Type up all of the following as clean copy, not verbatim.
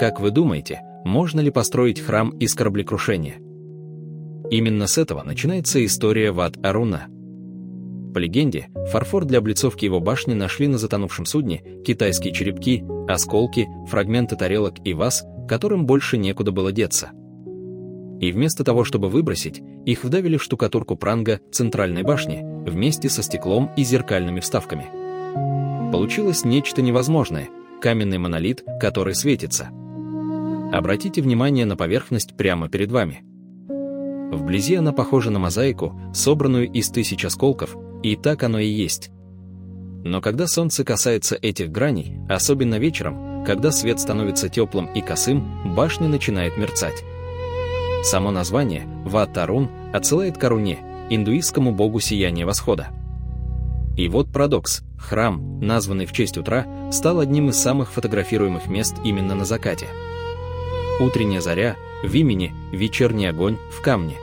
Как вы думаете, можно ли построить храм из кораблекрушения? Именно с этого начинается история Ват-Аруна. По легенде, фарфор для облицовки его башни нашли на затонувшем судне, китайские черепки, осколки, фрагменты тарелок и ваз, которым больше некуда было деться. И вместо того, чтобы выбросить, их вдавили в штукатурку пранга центральной башни вместе со стеклом и зеркальными вставками. Получилось нечто невозможное – каменный монолит, который светится. Обратите внимание на поверхность прямо перед вами. Вблизи она похожа на мозаику, собранную из 1000 осколков, и так оно и есть. Но когда солнце касается этих граней, особенно вечером, когда свет становится теплым и косым, башня начинает мерцать. Само название Ват-Арун отсылает к Аруне, индуистскому богу сияния восхода. И вот парадокс: храм, названный в честь утра, стал одним из самых фотографируемых мест именно на закате. Утренняя заря в имени, вечерний огонь в камне.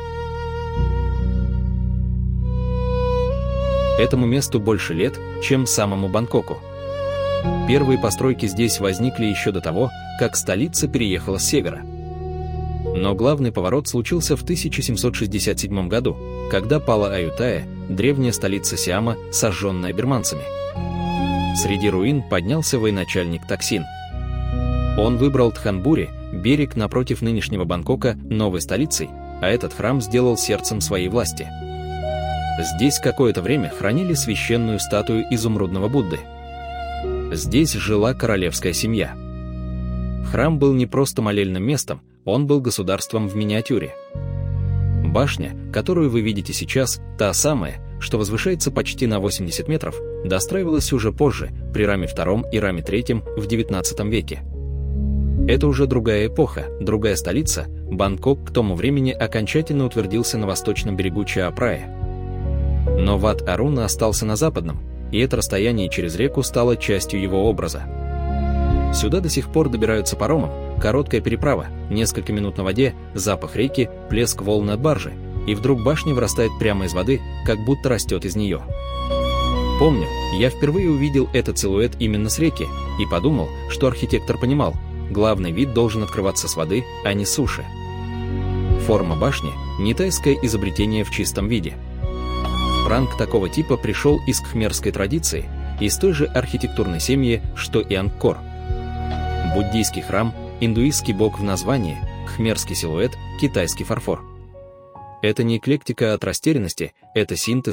Этому месту больше лет, чем самому Бангкоку. Первые постройки здесь возникли еще до того, как столица переехала с севера. Но главный поворот случился в 1767 году, когда пала Аютая, древняя столица Сиама, сожженная бирманцами. Среди руин поднялся военачальник Таксин. Он выбрал Тханбури, берег напротив нынешнего Бангкока, новой столицей, а этот храм сделал сердцем своей власти. Здесь какое-то время хранили священную статую изумрудного Будды. Здесь жила королевская семья. Храм был не просто молельным местом, он был государством в миниатюре. Башня, которую вы видите сейчас, та самая, что возвышается почти на 80 метров, достраивалась уже позже, при Раме II и Раме III в XIX веке. Это уже другая эпоха, другая столица. Бангкок к тому времени окончательно утвердился на восточном берегу Чаа-Прая. Но Ват-Аруна остался на западном, и это расстояние через реку стало частью его образа. Сюда до сих пор добираются паромом, короткая переправа, несколько минут на воде, запах реки, плеск волн от баржи, и вдруг башня вырастает прямо из воды, как будто растет из нее. Помню, я впервые увидел этот силуэт именно с реки и подумал, что архитектор понимал, главный вид должен открываться с воды, а не с суши. Форма башни – не тайское изобретение в чистом виде. Пранг такого типа пришел из кхмерской традиции, из той же архитектурной семьи, что и Ангкор. Буддийский храм, индуистский бог в названии, кхмерский силуэт, китайский фарфор. Это не эклектика от растерянности, это синтез